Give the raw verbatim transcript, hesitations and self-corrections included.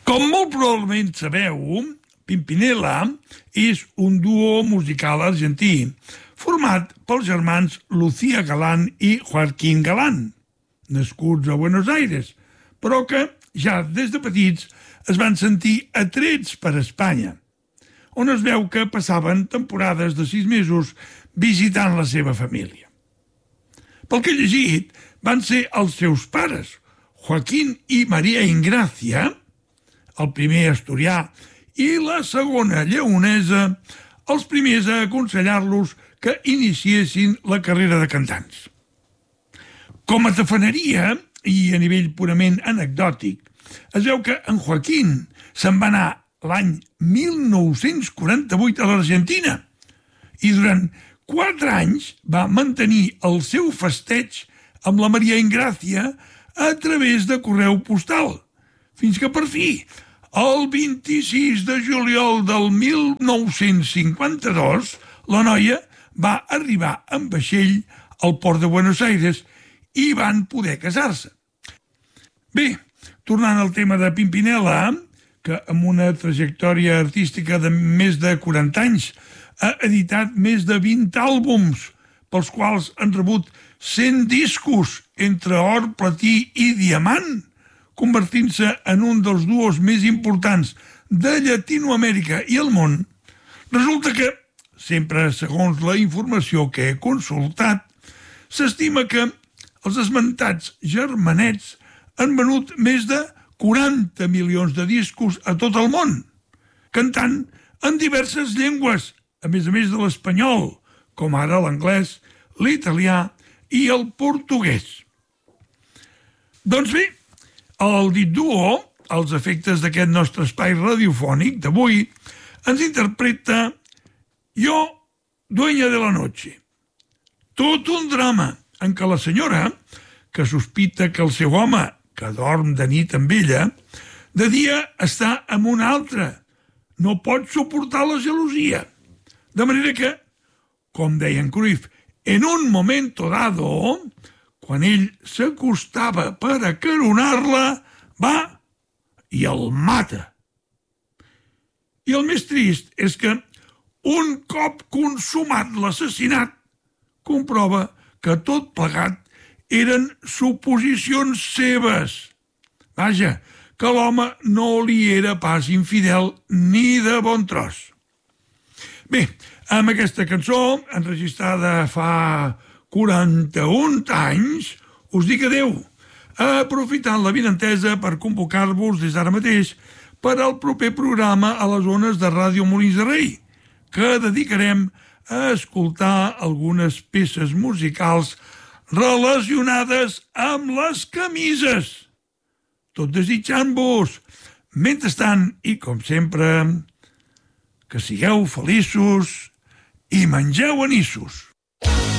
Com molt probablement sabeu, Pimpinela és un duo musical argentí format pels germans Lucía Galán i Joaquín Galán, nascuts a Buenos Aires, però que ja des de petits es van sentir atrets per Espanya, on es veu que passaven temporades de sis mesos visitant la seva família. Pel que he llegit, van ser els seus pares, Joaquín i María Ingracia, el primer asturià i la segona lleonesa, els primers a aconsellar-los que iniciessin la carrera de cantants. Com a tafaneria, i a nivell purament anecdòtic, es veu que en Joaquín se'n va anar l'any mil nou-cents quaranta-vuit a l'Argentina i durant quatre anys va mantenir el seu festeig amb la Maria Ingracia a través de correu postal, fins que per fi, el vint-i-sis de juliol del mil nou-cents cinquanta-dos, la noia va arribar en vaixell al port de Buenos Aires i van poder casar-se. Bé, tornant al tema de Pimpinela, que amb una trajectòria artística de més de quaranta anys ha editat més de vint àlbums, pels quals han rebut cent discos entre or, platí i diamant, convertint-se en un dels duos més importants de Llatinoamèrica i el món, resulta que, sempre segons la informació que he consultat, s'estima que els esmentats germanets han venut més de quaranta milions de discos a tot el món, cantant en diverses llengües, a més a més de l'espanyol, com ara l'anglès, l'italià i el portuguès. Doncs bé, el dit duo, als efectes d'aquest nostre espai radiofònic d'avui, ens interpreta Jo, dueña de la noche. Tot un drama en què la senyora, que sospita que el seu home, que dorm de nit amb ella, de dia està amb un altre, no pot suportar la gelosia. De manera que, com deia en Cruyff, en un momento dado, quan ell s'acostava per acaronar-la, va i el mata. I el més trist és que, un cop consumat l'assassinat, comprova que tot plegat eren suposicions seves. Vaja, que l'home no li era pas infidel ni de bon tros. Bé, amb aquesta cançó, enregistrada fa quaranta-un anys, us dic adeu, aprofitant l'avinentesa per convocar-vos des d'ara mateix per al proper programa a les ones de Ràdio Molins de Rei, que dedicarem a escoltar algunes peces musicals relacionades amb les camises. Tot desitjant-vos, mentrestant, i com sempre, que sigueu feliços i mengeu anissos.